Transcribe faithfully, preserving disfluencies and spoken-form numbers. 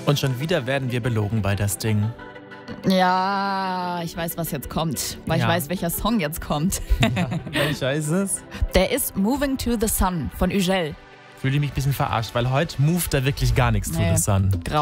Und schon wieder werden wir belogen bei das Ding. Ja, ich weiß, was jetzt kommt, weil Ja. ich weiß, welcher Song jetzt kommt. Ja, welcher ist es? Der ist Moving to the Sun von Ugel. Fühle mich ein bisschen verarscht, weil heute moved da wirklich gar nichts Nee. to the sun.